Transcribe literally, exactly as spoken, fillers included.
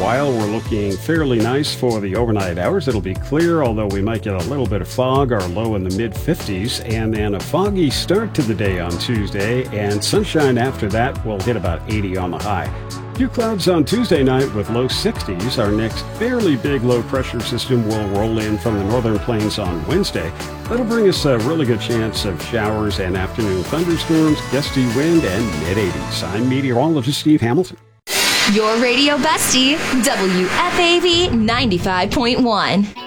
while. We're looking fairly nice for the overnight hours. It'll be clear, although we might get a little bit of fog. Our low in the mid fifties, and then a foggy start to the day on Tuesday, and sunshine after that. Will hit about eighty on the high. Few clouds on Tuesday night with low sixties. Our next fairly big low-pressure system will roll in from the northern plains on Wednesday. That'll bring us a really good chance of showers and afternoon thunderstorms, gusty wind, and mid-eighties. I'm meteorologist Steve Hamilton. Your radio bestie, W F A V ninety-five point one.